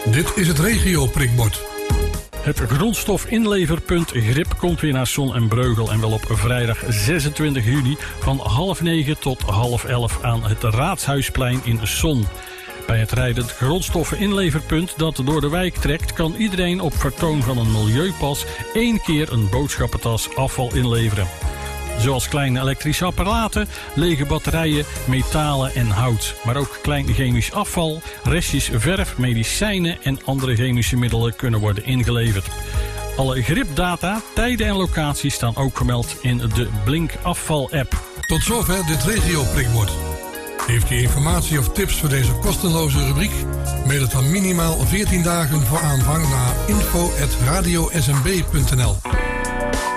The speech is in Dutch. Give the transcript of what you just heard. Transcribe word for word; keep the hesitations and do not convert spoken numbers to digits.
Dit is het regio-prikbord. Het grondstofinleverpunt Grip komt weer naar Son en Breugel en wel op vrijdag zesentwintig juni van half negen tot half elf aan het Raadhuisplein in Son. Bij het rijdend grondstoffeninleverpunt dat door de wijk trekt, kan iedereen op vertoon van een milieupas één keer een boodschappentas afval inleveren. Zoals kleine elektrische apparaten, lege batterijen, metalen en hout. Maar ook klein chemisch afval, restjes verf, medicijnen en andere chemische middelen kunnen worden ingeleverd. Alle gripdata, tijden en locaties staan ook gemeld in de Blink Afval-app. Tot zover dit regio-prikbord. Heeft u informatie of tips voor deze kostenloze rubriek? Mail het dan minimaal veertien dagen voor aanvang naar info at radio s m b punt n l.